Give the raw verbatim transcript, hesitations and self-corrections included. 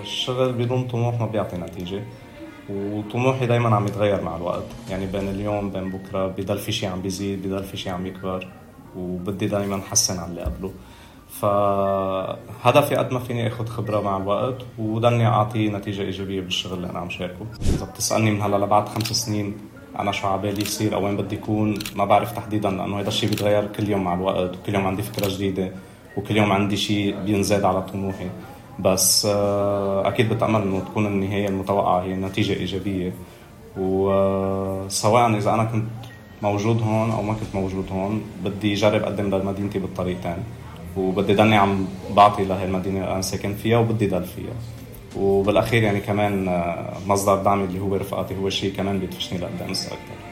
الشغل بدون طموح ما بيعطي نتيجة، وطموحي دايما عم يتغير مع الوقت. يعني بين اليوم بين بكرة بضل في شي عم بيزيد، بضل في شي عم يكبر، وبدي دايما حسن على اللي قبله. فهدفي قد ما فيني اخد خبرة مع الوقت وضلني اعطي نتيجة ايجابية بالشغل اللي انا عم شاركه. اذا بتسألني من هلا لبعد خمس سنين انا شو عبالي يصير او وين بدي يكون، ما بعرف تحديدا، لانه هذا الشيء بيتغير كل يوم مع الوقت، وكل يوم عندي فكرة جديدة، وكل يوم عندي شيء بينزاد على طموحي. بس اكيد بتأمل انه تكون النهاية المتوقعة هي نتيجة ايجابية. وسواء اذا انا كنت موجود هون او ما كنت موجود هون، بدي اجرب اقدم لمدينتي بالطريقتين، وبدي ضلني عم بعطي لهي المدينة اللي انا ساكن فيها وبدي ضل فيها. وبالاخير يعني كمان مصدر دعمي اللي هو رفقاتي هو شيء كمان بيدفشني لقدام اكثر.